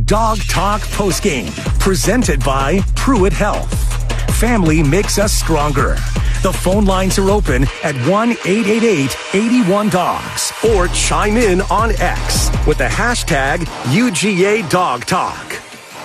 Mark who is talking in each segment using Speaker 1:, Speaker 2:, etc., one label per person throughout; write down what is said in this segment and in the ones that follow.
Speaker 1: Dog Talk Postgame, presented by Pruitt Health. Family makes us stronger. The phone lines are open at 1-888-81-DOGS or chime in on X with the hashtag UGA Dog Talk.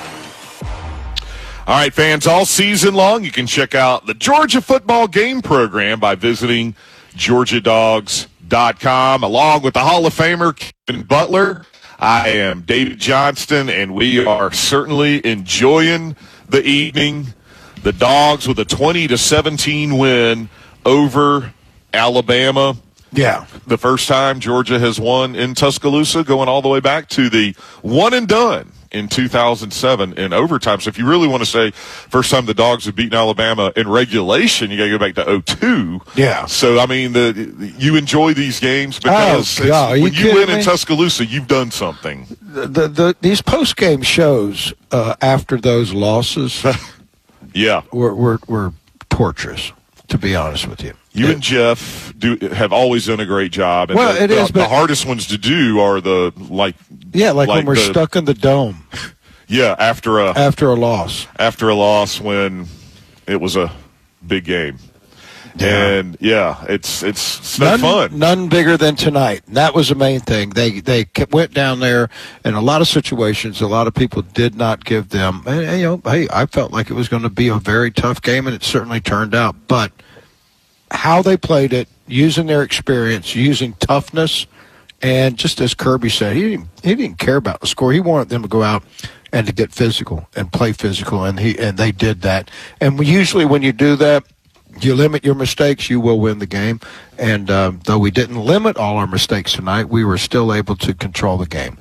Speaker 2: All right, fans, all season long, you can check out the Georgia football game program by visiting GeorgiaDogs.com, along with the Hall of Famer, Kevin Butler. I am David Johnston, and we are certainly enjoying the evening. The Dogs with a 20-17 win over Alabama.
Speaker 3: Yeah.
Speaker 2: The first time Georgia has won in Tuscaloosa, going all the way back to the one and done in 2007 in overtime. So if you really want to say first time the Dogs have beaten Alabama in regulation, you got to go back to 2002.
Speaker 3: Yeah.
Speaker 2: So, I mean, you enjoy these games because when you win in Tuscaloosa, you've done something.
Speaker 3: These post-game shows after those losses
Speaker 2: yeah,
Speaker 3: were torturous, to be honest with you.
Speaker 2: You and Jeff have always done a great job. And
Speaker 3: well,
Speaker 2: the hardest ones to do are like
Speaker 3: when we're stuck in the dome.
Speaker 2: Yeah, after a loss. After a loss when it was a big game. Yeah. And it's no fun.
Speaker 3: None bigger than tonight. And that was the main thing. They went down there in a lot of situations. A lot of people did not give them. Hey, I felt like it was going to be a very tough game, and it certainly turned out. But how they played it, using their experience, using toughness, and just as Kirby said, he didn't care about the score. He wanted them to go out and to get physical and play physical, and they did that. And usually when you do that, you limit your mistakes, you will win the game. And though we didn't limit all our mistakes tonight, we were still able to control the game.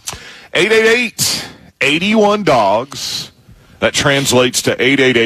Speaker 2: 888-81-DOGS. That translates to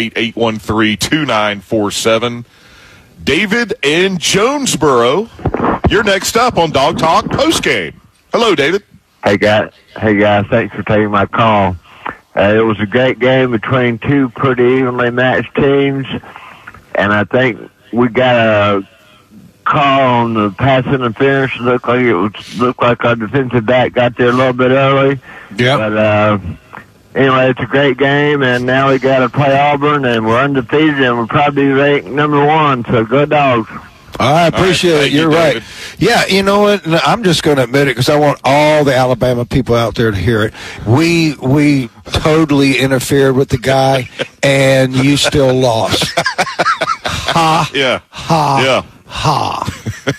Speaker 2: 888-813-2947. David in Jonesboro, you're next up on Dog Talk Postgame. Hello, David.
Speaker 4: Hey, guys. Thanks for taking my call. It was a great game between two pretty evenly matched teams, and I think we got a call on the pass interference. Looked like our defensive back got there a little bit early.
Speaker 3: Yeah.
Speaker 4: But anyway, it's a great game, and now we got to play Auburn, and we're undefeated, and we're probably ranked number 1. So go Dogs.
Speaker 3: I appreciate it. You're right. Yeah, you know what? I'm just going to admit it because I want all the Alabama people out there to hear it. We totally interfered with the guy, and you still lost. Ha.
Speaker 2: Yeah.
Speaker 3: Ha.
Speaker 2: Yeah.
Speaker 3: Ha.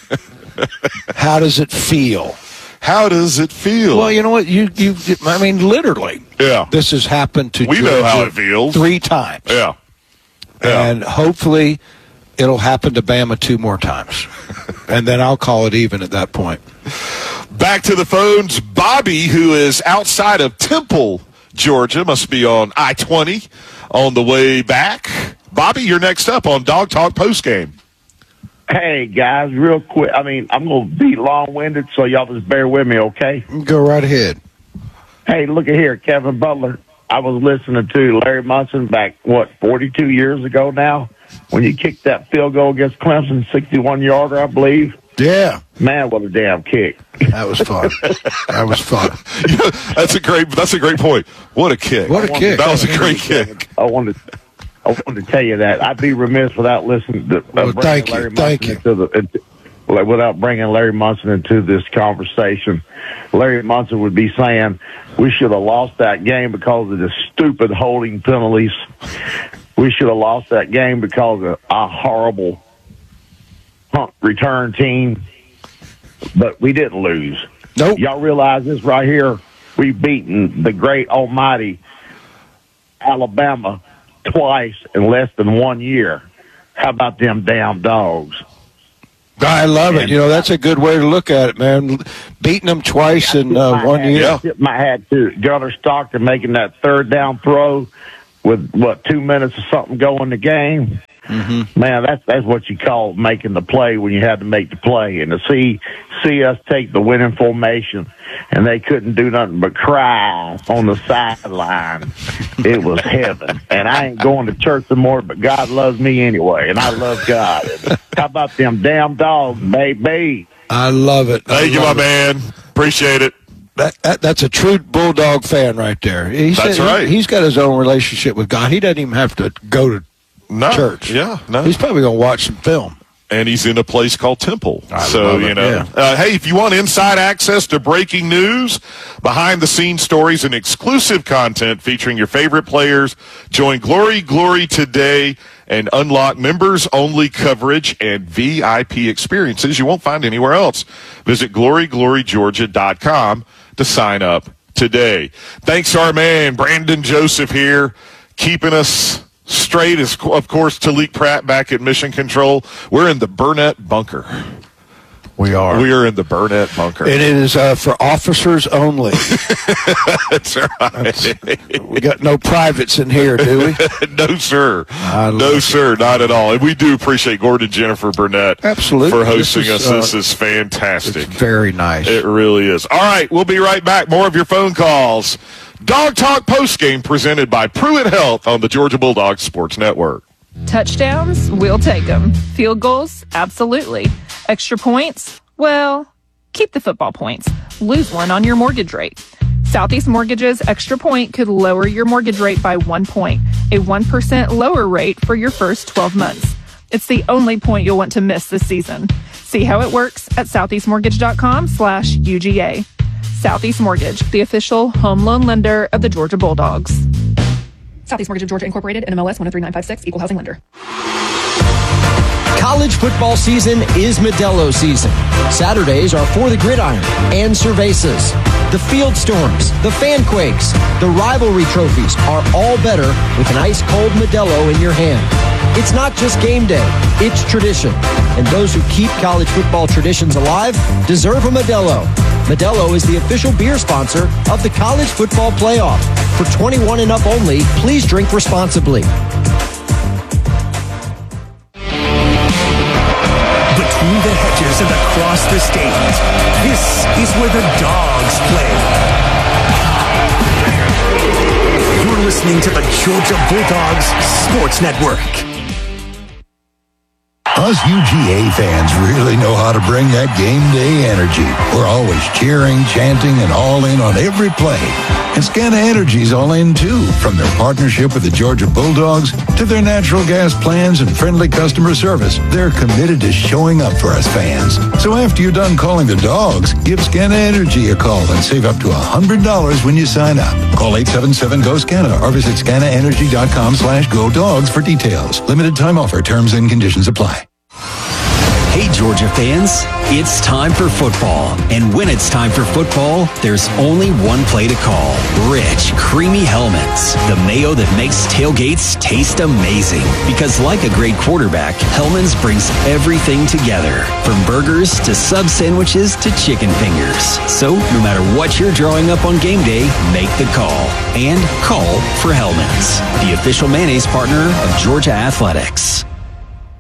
Speaker 3: How does it feel?
Speaker 2: How does it feel?
Speaker 3: Well, you know what? I mean, literally.
Speaker 2: Yeah.
Speaker 3: This has happened to
Speaker 2: We know how it feels.
Speaker 3: 3 times.
Speaker 2: Yeah.
Speaker 3: And hopefully it'll happen to Bama 2 more times. And then I'll call it even at that point.
Speaker 2: Back to the phones. Bobby, who is outside of Temple, Georgia, must be on I-20 on the way back. Bobby, you're next up on Dog Talk Postgame.
Speaker 5: Hey, guys, real quick. I mean, I'm going to be long-winded, so y'all just bear with me, okay?
Speaker 3: Go right ahead.
Speaker 5: Hey, look at here, Kevin Butler. I was listening to Larry Munson back, 42 years ago now, when you kicked that field goal against Clemson, 61-yarder, I believe.
Speaker 3: Yeah.
Speaker 5: Man, what a damn kick.
Speaker 3: That was fun. That was fun.
Speaker 2: Yeah, that's a great point. What a kick.
Speaker 3: What a kick.
Speaker 2: That was a great kick.
Speaker 5: I wanted to tell you that. I'd be remiss without listening to
Speaker 3: thank you.
Speaker 5: Without bringing Larry Munson into this conversation. Larry Munson would be saying we should have lost that game because of the stupid holding penalties. We should have lost that game because of a horrible punt return team. But we didn't lose.
Speaker 3: Nope.
Speaker 5: Y'all realize this right here? We've beaten the great almighty Alabama twice in less than 1 year. How about them damn Dogs?
Speaker 3: I love it. You know, that's a good way to look at it, man. Beating them twice in 1 year.
Speaker 5: I tip my hat to Gunner Stockton making that third down throw with, 2 minutes or something go in the game.
Speaker 3: Mm-hmm.
Speaker 5: Man, that's what you call making the play when you had to make the play. And to see us take the winning formation, and they couldn't do nothing but cry on the sideline. It was heaven. And I ain't going to church anymore, but God loves me anyway, and I love God. How about them damn Dogs, baby?
Speaker 3: I love it.
Speaker 2: Thank you, my man. Appreciate it.
Speaker 3: That's a true Bulldog fan right there.
Speaker 2: That's right.
Speaker 3: He's got his own relationship with God. He doesn't even have to go to church.
Speaker 2: Yeah, no.
Speaker 3: He's probably going to watch some film.
Speaker 2: And he's in a place called Temple.
Speaker 3: Love it, yeah.
Speaker 2: Hey, if you want inside access to breaking news, behind-the-scenes stories, and exclusive content featuring your favorite players, join Glory today and unlock members-only coverage and VIP experiences you won't find anywhere else. Visit GloryGloryGeorgia.com to sign up today. Thanks to our man, Brandon Joseph here, keeping us straight is, of course, Talik Pratt back at Mission Control. We're in the Burnett Bunker.
Speaker 3: We are.
Speaker 2: We are in the Burnett Bunker.
Speaker 3: And it is for officers only.
Speaker 2: That's right.
Speaker 3: We got no privates in here, do we?
Speaker 2: No, sir. No, sir, not at all. And we do appreciate Gordon and Jennifer Burnett for hosting us. This is fantastic.
Speaker 3: It's very nice.
Speaker 2: It really is. All right, we'll be right back. More of your phone calls. Dog Talk postgame presented by Pruitt Health on the Georgia Bulldogs Sports Network.
Speaker 6: Touchdowns? We'll take them. Field goals? Absolutely. Extra points? Well, keep the football points. Lose one on your mortgage rate. Southeast Mortgage's extra point could lower your mortgage rate by 1 point, a 1% lower rate for your first 12 months. It's the only point you'll want to miss this season. See how it works at southeastmortgage.com/UGA. Southeast Mortgage, the official home loan lender of the Georgia Bulldogs. Southeast Mortgage of Georgia Incorporated, NMLS 103956, Equal Housing Lender.
Speaker 7: College football season is Modelo season. Saturdays are For the Gridiron and Cervezas. The Field Storms, the Fan Quakes, the rivalry trophies are all better with an ice-cold Modelo in your hand. It's not just game day, it's tradition. And those who keep college football traditions alive deserve a Modelo. Modelo is the official beer sponsor of the College Football Playoff. For 21 and up only, please drink responsibly.
Speaker 1: Between the hedges and across the state, this is where the dogs play. You're listening to the Georgia Bulldogs Sports Network.
Speaker 8: Us UGA fans really know how to bring that game day energy. We're always cheering, chanting, and all in on every play. And Scana Energy's all in too, from their partnership with the Georgia Bulldogs to their natural gas plans and friendly customer service. They're committed to showing up for us fans. So after you're done calling the dogs, give Scana Energy a call and save up to $100 when you sign up. Call 877-GO-SCANA or visit scanaenergy.com/GoDogs for details. Limited time offer. Terms and conditions apply.
Speaker 9: Hey, Georgia fans, it's time for football. And when it's time for football, there's only one play to call. Rich, creamy Hellman's. The mayo that makes tailgates taste amazing. Because like a great quarterback, Hellman's brings everything together. From burgers to sub sandwiches to chicken fingers. So no matter what you're drawing up on game day, make the call. And call for Hellman's, the official mayonnaise partner of Georgia Athletics.